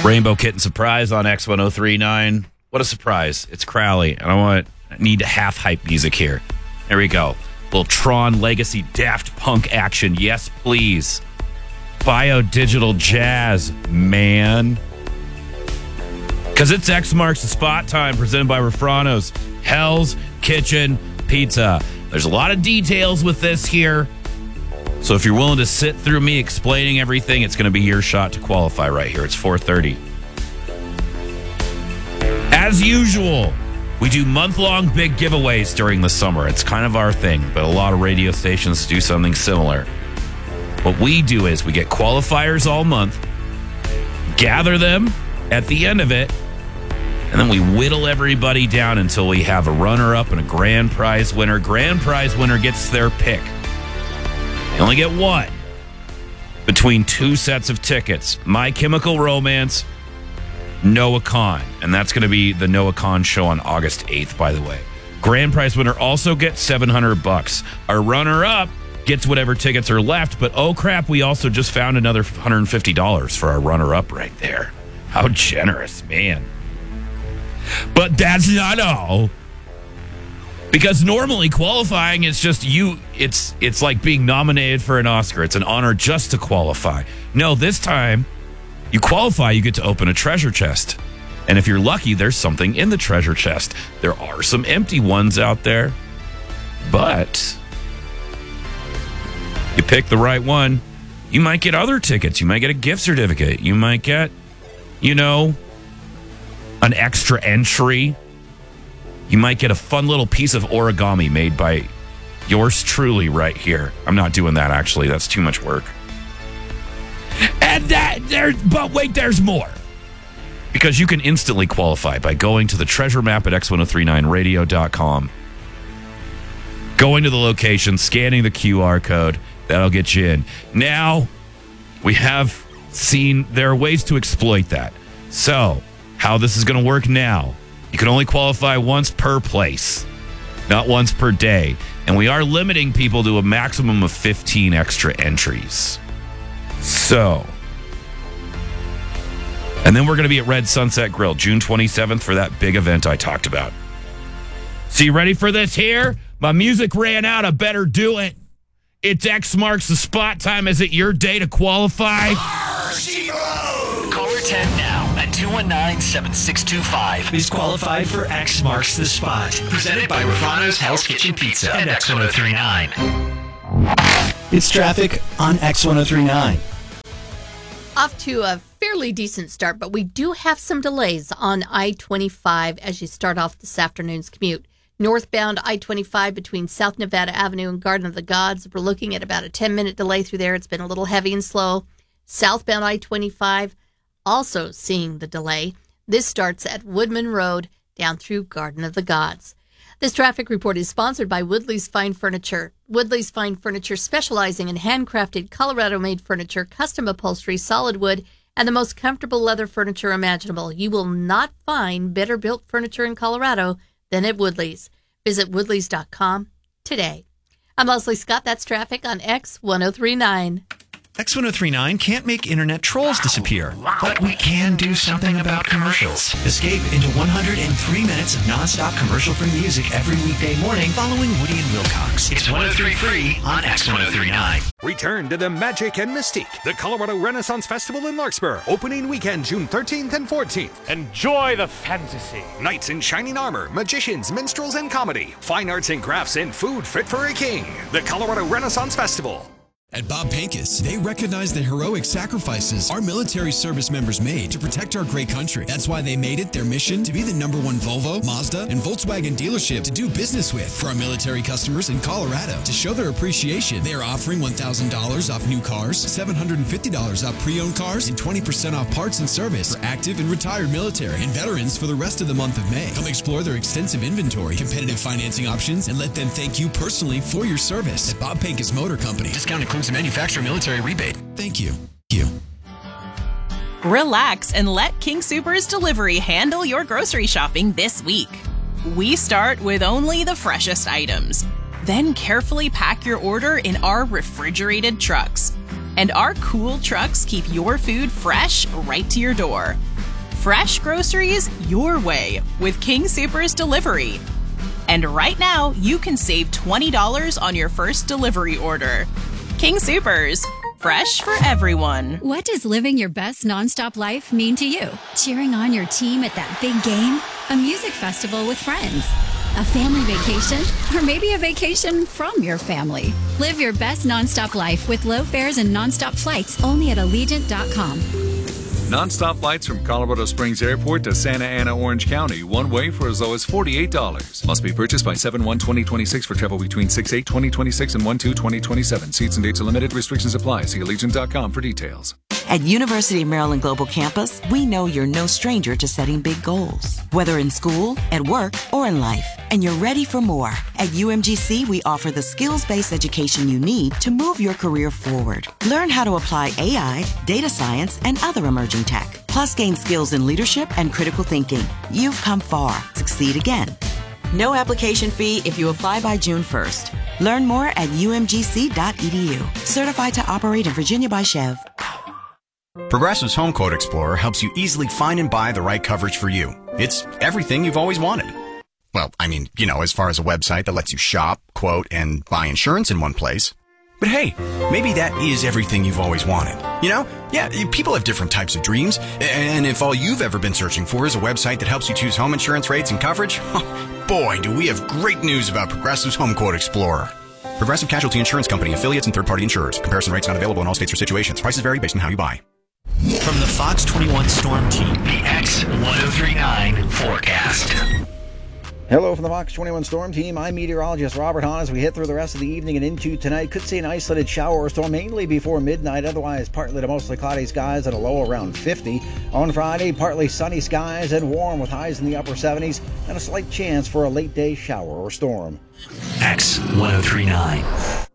Rainbow Kitten Surprise on X1039. What a surprise. It's Crowley, and I need half hype music here. There we go. Little Tron Legacy Daft Punk action. Yes, please. Bio Digital Jazz, man. Because it's X Marks the Spot time, presented by Refrano's Hell's Kitchen Pizza. There's a lot of details with this here. So if you're willing to sit through me explaining everything, it's going to be your shot to qualify right here. It's 4:30. As usual, we do month-long big giveaways during the summer. It's kind of our thing, but a lot of radio stations do something similar. What we do is we get qualifiers all month, gather them at the end of it, and then we whittle everybody down until we have a runner-up and a grand prize winner. Grand prize winner gets their pick. You only get one between two sets of tickets. My Chemical Romance, Noah Kahan. And that's going to be the Noah Kahan show on August 8th, by the way. Grand prize winner also gets $700. Our runner-up gets whatever tickets are left. But oh, crap, we also just found another $150 for our runner-up right there. How generous, man. But that's not all. Because normally qualifying is just it's like being nominated for an Oscar. It's an honor just to qualify. No, this time you qualify, you get to open a treasure chest. And if you're lucky, there's something in the treasure chest. There are some empty ones out there. But you pick the right one, you might get other tickets. You might get a gift certificate. You might get, an extra entry. You might get a fun little piece of origami made by yours truly right here. I'm not doing that, actually. That's too much work. But wait, there's more. Because you can instantly qualify by going to the treasure map at x1039radio.com. Going to the location, scanning the QR code. That'll get you in. Now, we have seen there are ways to exploit that. So, how this is going to work now. You can only qualify once per place, not once per day. And we are limiting people to a maximum of 15 extra entries. So, and then we're going to be at Red Sunset Grill, June 27th for that big event I talked about. So you ready for this here? My music ran out. I better do it. It's X Marks the Spot time. Is it your day to qualify? Caller 10 now at 219-7625 is qualified for X Marks the Spot. Presented by Refrano's Hell's Kitchen Pizza and X1039. It's traffic on X1039. Off to a fairly decent start, but we do have some delays on I-25 as you start off this afternoon's commute. Northbound I-25 between South Nevada Avenue and Garden of the Gods. We're looking at about a 10-minute delay through there. It's been a little heavy and slow. Southbound I-25, also seeing the delay. This starts at Woodman Road down through Garden of the Gods. This traffic report is sponsored by Woodley's Fine Furniture. Woodley's Fine Furniture specializing in handcrafted Colorado-made furniture, custom upholstery, solid wood, and the most comfortable leather furniture imaginable. You will not find better built furniture in Colorado than at Woodley's. Visit woodleys.com today. I'm Leslie Scott. That's traffic on X1039. X1039 can't make internet trolls disappear, but we can do something about commercials. Escape into 103 minutes of nonstop commercial-free music every weekday morning following Woody and Wilcox. It's 103 free on X1039. Return to the magic and mystique. The Colorado Renaissance Festival in Larkspur. Opening weekend, June 13th and 14th. Enjoy the fantasy. Knights in shining armor, magicians, minstrels, and comedy. Fine arts and crafts and food fit for a king. The Colorado Renaissance Festival. At Bob Pincus, they recognize the heroic sacrifices our military service members made to protect our great country. That's why they made it their mission to be the #1 Volvo, Mazda, and Volkswagen dealership to do business with. For our military customers in Colorado, to show their appreciation, they are offering $1,000 off new cars, $750 off pre-owned cars, and 20% off parts and service for active and retired military and veterans for the rest of the month of May. Come explore their extensive inventory, competitive financing options, and let them thank you personally for your service. At Bob Pincus Motor Company. Discount includes a manufacturer military rebate. Thank you. Relax and let King Soopers Delivery handle your grocery shopping this week. We start with only the freshest items, then carefully pack your order in our refrigerated trucks. And our cool trucks keep your food fresh right to your door. Fresh groceries your way with King Soopers Delivery. And right now, you can save $20 on your first delivery order. King Soopers, fresh for everyone. What does living your best nonstop life mean to you? Cheering on your team at that big game? A music festival with friends? A family vacation? Or maybe a vacation from your family? Live your best nonstop life with low fares and nonstop flights only at Allegiant.com. Non-stop flights from Colorado Springs Airport to Santa Ana, Orange County, one way for as low as $48. Must be purchased by 7/1/2026 for travel between 6/8/2026 and 1/2/2027. Seats and dates are limited. Restrictions apply. See Allegiant.com for details. At University of Maryland Global Campus, we know you're no stranger to setting big goals, whether in school, at work, or in life, and you're ready for more. At UMGC, we offer the skills-based education you need to move your career forward. Learn how to apply AI, data science, and other emerging tech, plus gain skills in leadership and critical thinking. You've come far. Succeed again. No application fee if you apply by June 1st. Learn more at umgc.edu. Certified to operate in Virginia by Chev. Progressive's Home Quote Explorer helps you easily find and buy the right coverage for you. It's everything you've always wanted. Well, I mean, as far as a website that lets you shop, quote, and buy insurance in one place. But hey, maybe that is everything you've always wanted. Yeah, people have different types of dreams. And if all you've ever been searching for is a website that helps you choose home insurance rates and coverage, boy, do we have great news about Progressive's Home Quote Explorer. Progressive Casualty Insurance Company, affiliates, and third-party insurers. Comparison rates not available in all states or situations. Prices vary based on how you buy. From the Fox 21 Storm Team, the X1039 forecast. Hello from the Fox 21 Storm Team. I'm meteorologist Robert Hahn. As we hit through the rest of the evening and into tonight, could see an isolated shower or storm mainly before midnight. Otherwise, partly to mostly cloudy skies at a low around 50. On Friday, partly sunny skies and warm with highs in the upper 70s and a slight chance for a late day shower or storm. X1039.